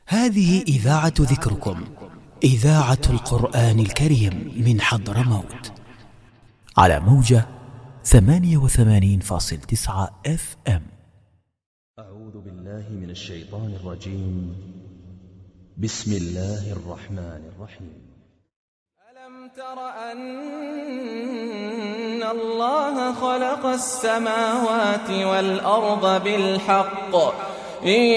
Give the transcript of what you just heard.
هذه إذاعة ذكركم، إذاعة القرآن الكريم من حضرموت، على موجة 88.9 FM. أعوذ بالله من الشيطان الرجيم. بسم الله الرحمن الرحيم. ألم تر أن الله خلق السماوات والأرض بالحق